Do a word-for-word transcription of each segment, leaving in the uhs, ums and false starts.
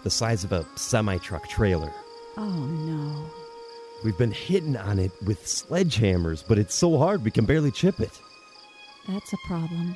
the size of a semi-truck trailer. Oh, no. We've been hitting on it with sledgehammers, but it's so hard we can barely chip it. That's a problem.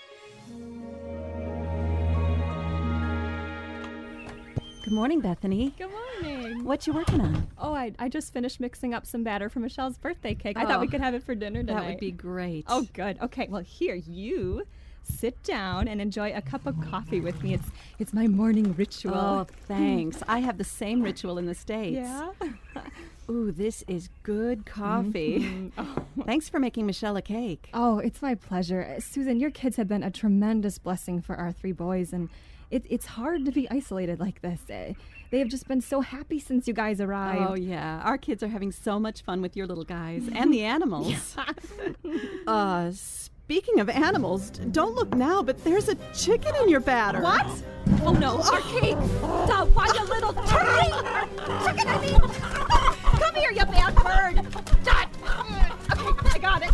Good morning, Bethany. Good morning. What you working on? Oh, I I just finished mixing up some batter for Michelle's birthday cake. I Oh, thought we could have it for dinner tonight. That would be great. Oh, good. Okay, well, here, you sit down and enjoy a cup of coffee with me. It's it's my morning ritual. Oh, thanks. I have the same ritual in the States. Yeah? Ooh, this is good coffee. Mm-hmm. Oh. Thanks for making Michelle a cake. Oh, it's my pleasure. Uh, Susan, your kids have been a tremendous blessing for our three boys, and it, it's hard to be isolated like this. Uh, they have just been so happy since you guys arrived. Oh, yeah. Our kids are having so much fun with your little guys and the animals. uh, speaking of animals, d- don't look now, but there's a chicken in your batter. What? Oh, no, our cake. Stop, why, you little turkey? Chicken, I mean. Come here, you bad bird. Dot. Okay, I got it.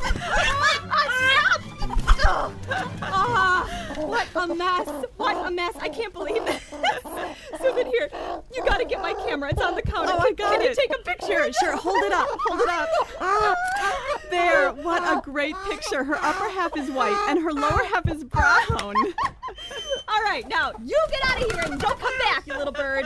Stop. Ah, what a mess. What a mess. I can't believe this. Susan, here, you got to get my camera. It's on the counter. Oh, I got Can it. you take a picture? Sure, sure. Hold it up. Hold it up. There. What a great picture. Her upper half is white and her lower half is brown. All right, now, you get out of here and don't come back, you little bird.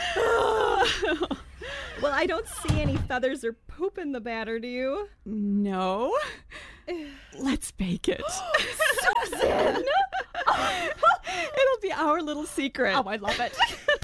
Well, I don't see any feathers or poop in the batter, do you? No. Let's bake it. Susan! It'll be our little secret. Oh, I love it.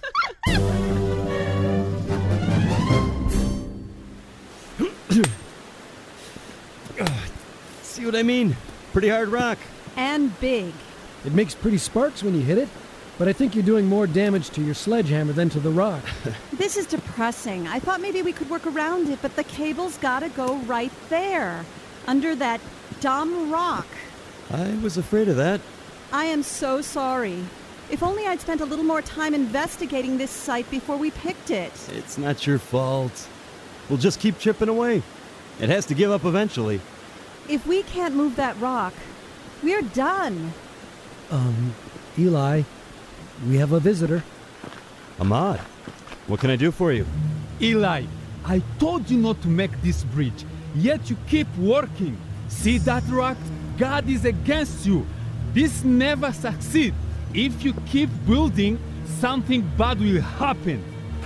See what I mean? Pretty hard rock. And big. It makes pretty sparks when you hit it, but I think you're doing more damage to your sledgehammer than to the rock. This is depressing. I thought maybe we could work around it, but the cable's gotta go right there, under that dumb rock. I was afraid of that. I am so sorry. If only I'd spent a little more time investigating this site before we picked it. It's not your fault. We'll just keep chipping away. It has to give up eventually. If we can't move that rock, we're done. Um, Eli, we have a visitor. Ahmad, what can I do for you? Eli, I told you not to make this bridge, yet you keep working. See that rock? God is against you. This never succeed. If you keep building, something bad will happen.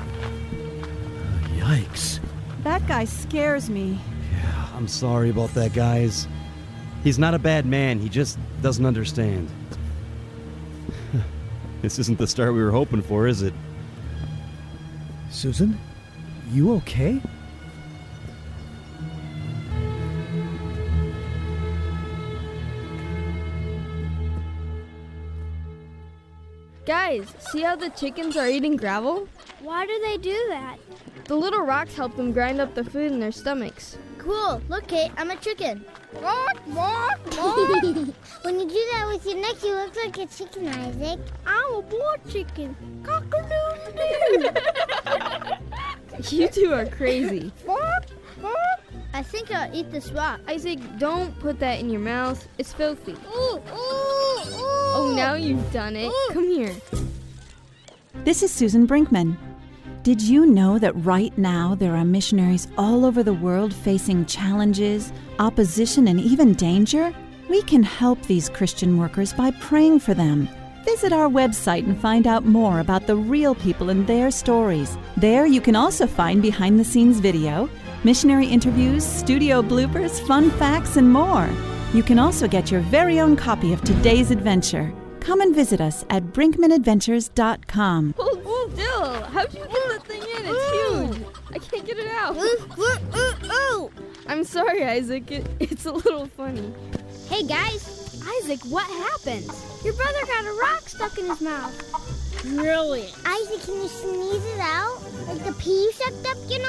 Yikes. That guy scares me. Yeah, I'm sorry about that, guys. He's not a bad man, he just doesn't understand. This isn't the start we were hoping for, is it? Susan, you okay? Guys, see how the chickens are eating gravel? Why do they do that? The little rocks help them grind up the food in their stomachs. Cool. Look, Kate, I'm a chicken. When you do that with your neck, you look like a chicken, Isaac. I'm a boar chicken. Cock-a-doodle-doo. You two are crazy. I think I'll eat this rock. Isaac, don't put that in your mouth. It's filthy. Ooh, ooh, ooh. Oh, now you've done it. Come here. This is Susan Brinkman. Did you know that right now there are missionaries all over the world facing challenges, opposition, and even danger? We can help these Christian workers by praying for them. Visit our website and find out more about the real people and their stories. There you can also find behind-the-scenes video, missionary interviews, studio bloopers, fun facts, and more. You can also get your very own copy of today's adventure. Come and visit us at brinkman adventures dot com. Hold still. How'd you get that thing in? It's huge. I can't get it out. I'm sorry, Isaac. It, it's a little funny. Hey, guys. Isaac, what happened? Your brother got a rock stuck in his mouth. Really? Isaac, can you sneeze it out? Like the pee sucked up your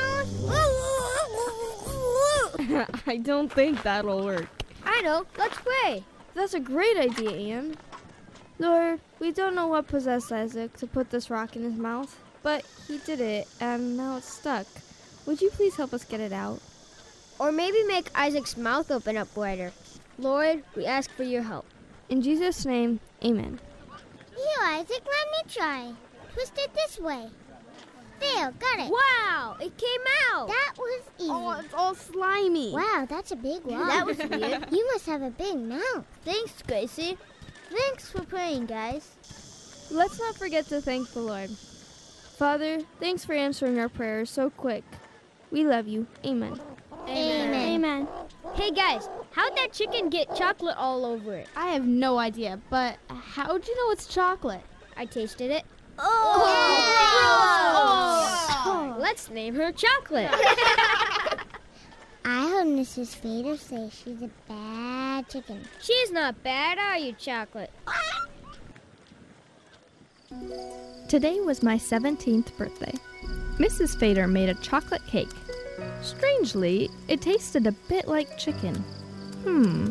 nose? I don't think that'll work. I know. Let's pray. That's a great idea, Ian. Lord, we don't know what possessed Isaac to put this rock in his mouth, but he did it, and now it's stuck. Would you please help us get it out? Or maybe make Isaac's mouth open up wider. Lord, we ask for your help. In Jesus' name, amen. Here, Isaac, let me try. Twist it this way. There, got it. Wow, it came out. That was easy. Oh, it's all slimy. Wow, that's a big rock. That was weird. You must have a big mouth. Thanks, Gracie. Thanks for praying, guys. Let's not forget to thank the Lord. Father, thanks for answering our prayers so quick. We love you. Amen. Amen. Amen. Hey guys, how'd that chicken get chocolate all over it? I have no idea, but how'd you know it's chocolate? I tasted it. Oh! Oh. Let's name her Chocolate. I heard Missus Fader say she's a bad chicken. She's not bad, are you, Chocolate? Today was my seventeenth birthday. Missus Fader made a chocolate cake. Strangely, it tasted a bit like chicken. Hmm.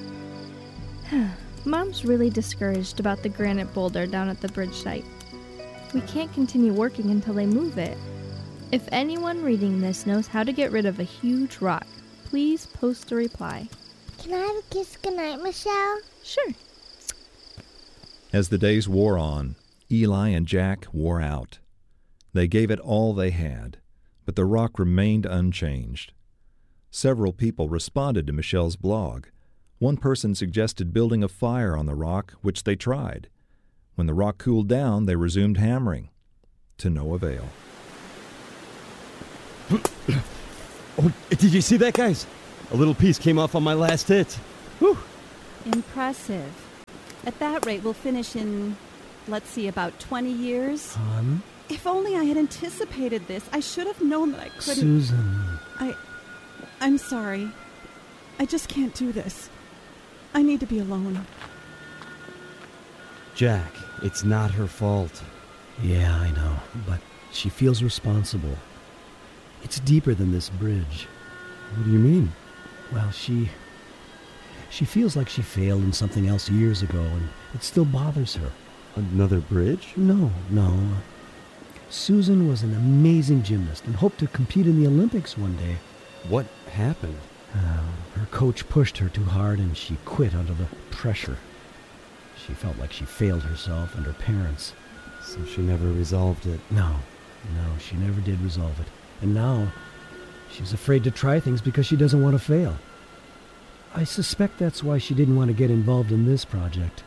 Mom's really discouraged about the granite boulder down at the bridge site. We can't continue working until they move it. If anyone reading this knows how to get rid of a huge rock, please post a reply. Can I have a kiss goodnight, Michelle? Sure. As the days wore on, Eli and Jack wore out. They gave it all they had, but the rock remained unchanged. Several people responded to Michelle's blog. One person suggested building a fire on the rock, which they tried. When the rock cooled down, they resumed hammering, to no avail. Oh, did you see that, guys? A little piece came off on my last hit. Whew. Impressive. At that rate, we'll finish in, let's see, about twenty years. Hon? If only I had anticipated this. I should have known that I couldn't. Susan. I... I'm sorry. I just can't do this. I need to be alone. Jack, it's not her fault. Yeah, I know, but she feels responsible. It's deeper than this bridge. What do you mean? Well, she... She feels like she failed in something else years ago, and it still bothers her. Another bridge? No, no. Susan was an amazing gymnast and hoped to compete in the Olympics one day. What happened? Uh, her coach pushed her too hard and she quit under the pressure. She felt like she failed herself and her parents. So she never resolved it? No, no, she never did resolve it. And now, she's afraid to try things because she doesn't want to fail. I suspect that's why she didn't want to get involved in this project.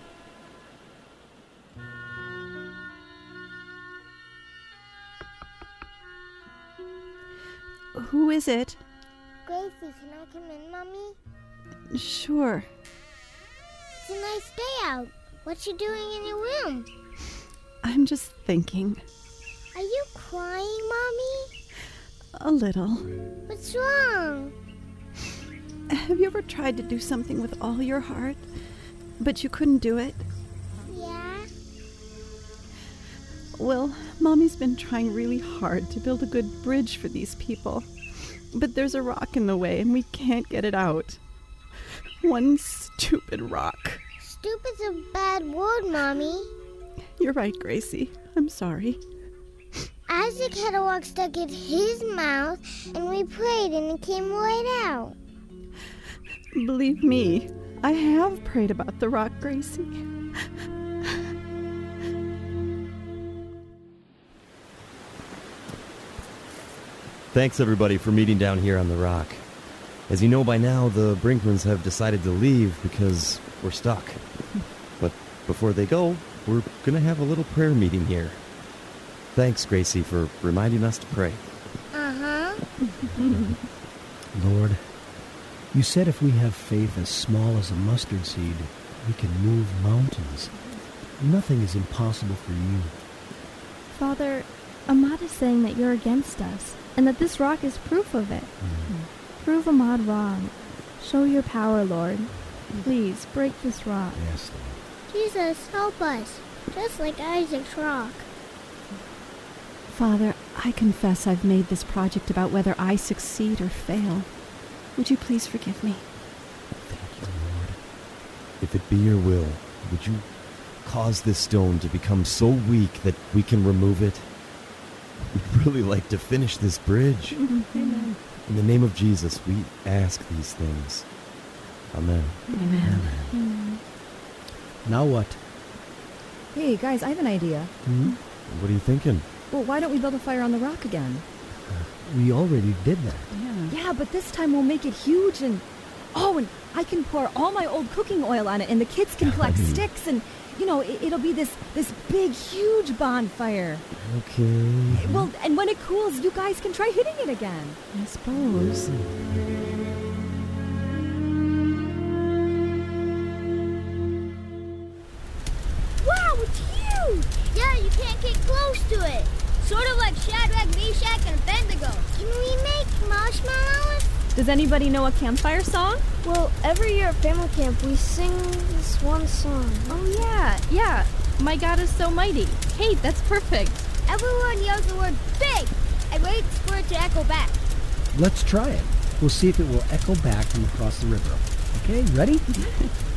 Who is it? Gracie, can I come in, Mommy? Sure. It's a nice day out. What you doing in your room? I'm just thinking. Are you crying, Mommy? A little. What's wrong? Have you ever tried to do something with all your heart, but you couldn't do it? Yeah? Well, Mommy's been trying really hard to build a good bridge for these people. But there's a rock in the way and we can't get it out. One stupid rock. Stupid's a bad word, Mommy. You're right, Gracie. I'm sorry. Isaac had a rock stuck in his mouth, and we prayed, and it came right out. Believe me, I have prayed about the rock, Gracie. Thanks, everybody, for meeting down here on the rock. As you know by now, the Brinkmans have decided to leave because we're stuck. But before they go, we're going to have a little prayer meeting here. Thanks, Gracie, for reminding us to pray. Uh-huh. Lord, you said if we have faith as small as a mustard seed, we can move mountains. Nothing is impossible for you. Father, Ahmad is saying that you're against us, and that this rock is proof of it. Mm. Prove Ahmad wrong. Show your power, Lord. Please, break this rock. Yes, Lord. Jesus, help us, just like Isaac's rock. Father, I confess I've made this project about whether I succeed or fail. Would you please forgive me? Thank you, Lord. If it be your will, would you cause this stone to become so weak that we can remove it? We'd really like to finish this bridge. Amen. In the name of Jesus, we ask these things. Amen. Amen. Amen. Now what? Hey, guys, I have an idea. Hmm? What are you thinking? Well, why don't we build a fire on the rock again? We already did that. Yeah. Yeah, but this time we'll make it huge and... Oh, and I can pour all my old cooking oil on it, and the kids can collect sticks, and, you know, it, it'll be this, this big, huge bonfire. Okay. Well, and when it cools, you guys can try hitting it again. I suppose. Wow, it's huge! Yeah, you can't get close to it. Sort of like Shadrach, Meshach, and Abednego. Can we make marshmallows? Does anybody know a campfire song? Well, every year at family camp, we sing this one song. Oh, yeah, yeah. My God is so mighty. Hey, that's perfect. Everyone yells the word big and waits for it to echo back. Let's try it. We'll see if it will echo back from across the river. Okay, ready?